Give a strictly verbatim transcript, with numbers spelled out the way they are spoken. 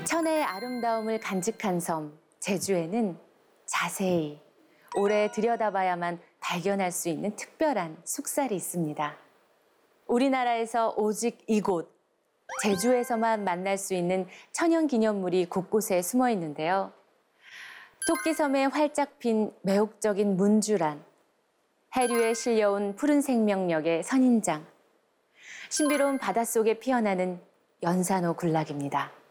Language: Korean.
천혜의 아름다움을 간직한 섬, 제주에는 자세히 오래 들여다봐야만 발견할 수 있는 특별한 숙살이 있습니다. 우리나라에서 오직 이곳, 제주에서만 만날 수 있는 천연기념물이 곳곳에 숨어 있는데요. 토끼섬에 활짝 핀 매혹적인 문주란, 해류에 실려온 푸른 생명력의 선인장, 신비로운 바닷속에 피어나는 연산호 군락입니다.